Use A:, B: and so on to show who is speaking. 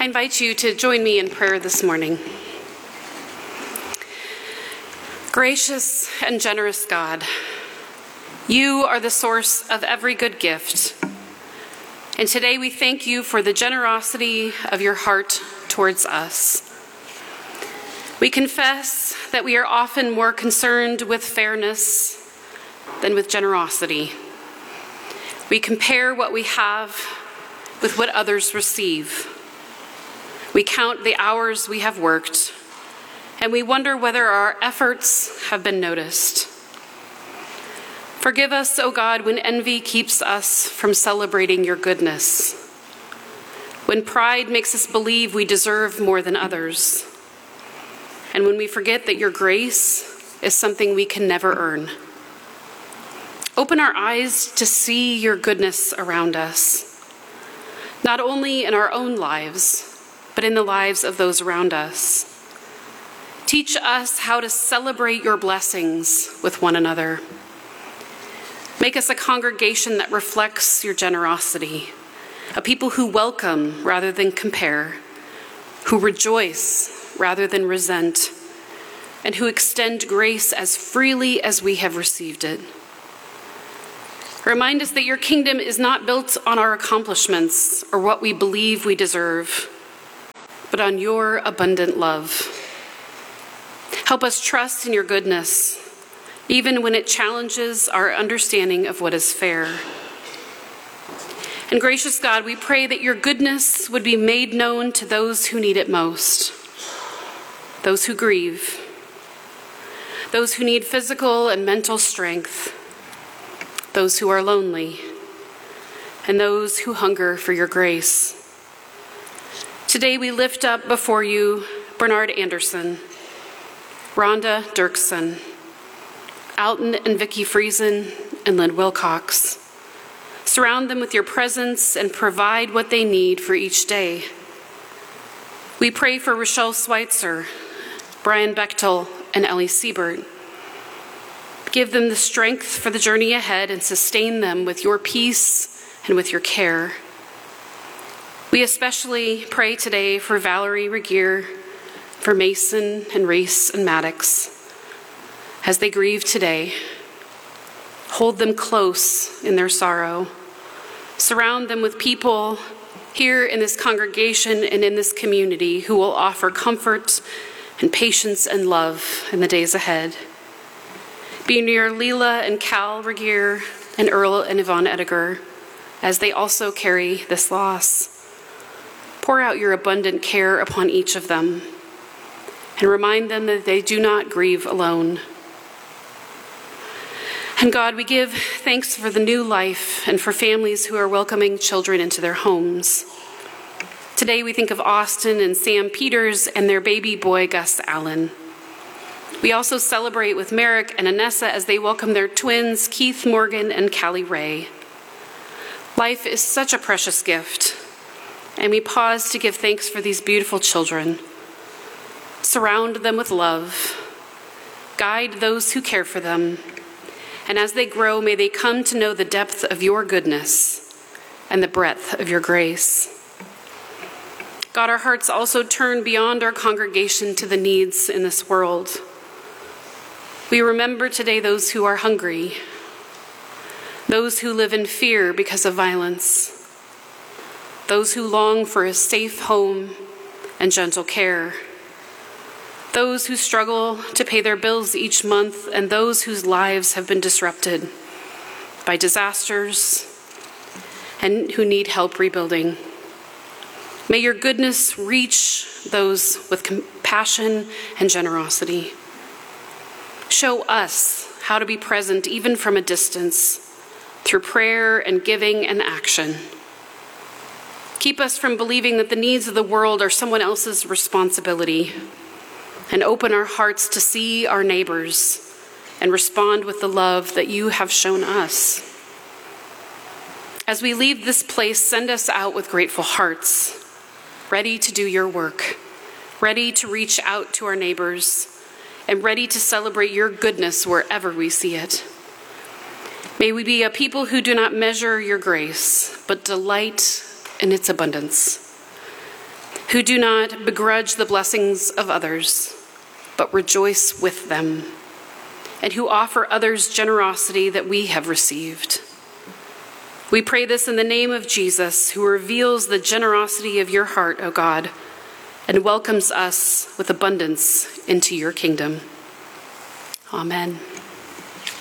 A: I invite you to join me in prayer this morning. Gracious and generous God, you are the source of every good gift. And today we thank you for the generosity of your heart towards us. We confess that we are often more concerned with fairness than with generosity. We compare what we have with what others receive. We count the hours we have worked, and we wonder whether our efforts have been noticed. Forgive us, O God, when envy keeps us from celebrating your goodness, when pride makes us believe we deserve more than others, and when we forget that your grace is something we can never earn. Open our eyes to see your goodness around us, not only in our own lives, but in the lives of those around us. Teach us how to celebrate your blessings with one another. Make us a congregation that reflects your generosity, a people who welcome rather than compare, who rejoice rather than resent, and who extend grace as freely as we have received it. Remind us that your kingdom is not built on our accomplishments or what we believe we deserve, but on your abundant love. Help us trust in your goodness, even when it challenges our understanding of what is fair. And gracious God, we pray that your goodness would be made known to those who need it most, those who grieve, those who need physical and mental strength, those who are lonely, and those who hunger for your grace. Today we lift up before you Bernard Anderson, Rhonda Dirksen, Alton and Vicki Friesen, and Lynn Wilcox. Surround them with your presence and provide what they need for each day. We pray for Rochelle Schweitzer, Brian Bechtel, and Ellie Siebert. Give them the strength for the journey ahead and sustain them with your peace and with your care. We especially pray today for Valerie Regier, for Mason and Reese and Maddox as they grieve today. Hold them close in their sorrow. Surround them with people here in this congregation and in this community who will offer comfort and patience and love in the days ahead. Be near Leela and Cal Regier and Earl and Yvonne Ediger as they also carry this loss. Pour out your abundant care upon each of them and remind them that they do not grieve alone. And God, we give thanks for the new life and for families who are welcoming children into their homes. Today we think of Austin and Sam Peters and their baby boy, Gus Allen. We also celebrate with Merrick and Anessa as they welcome their twins, Keith Morgan and Callie Ray. Life is such a precious gift, and we pause to give thanks for these beautiful children. Surround them with love. Guide those who care for them. And as they grow, may they come to know the depth of your goodness and the breadth of your grace. God, our hearts also turn beyond our congregation to the needs in this world. We remember today those who are hungry, those who live in fear because of violence, those who long for a safe home and gentle care, those who struggle to pay their bills each month, and those whose lives have been disrupted by disasters and who need help rebuilding. May your goodness reach those with compassion and generosity. Show us how to be present even from a distance through prayer and giving and action. Keep us from believing that the needs of the world are someone else's responsibility, and open our hearts to see our neighbors and respond with the love that you have shown us. As we leave this place, send us out with grateful hearts, ready to do your work, ready to reach out to our neighbors, and ready to celebrate your goodness wherever we see it. May we be a people who do not measure your grace, but delight in its abundance, who do not begrudge the blessings of others, but rejoice with them, and who offer others generosity that we have received. We pray this in the name of Jesus, who reveals the generosity of your heart, O God, and welcomes us with abundance into your kingdom. Amen.